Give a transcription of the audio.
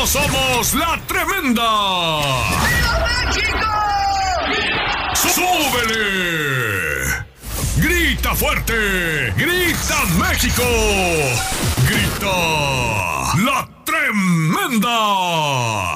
¡Nosotros somos la tremenda! ¡Viva México! ¡Súbele! ¡Grita fuerte! ¡Grita México! ¡Grita la tremenda!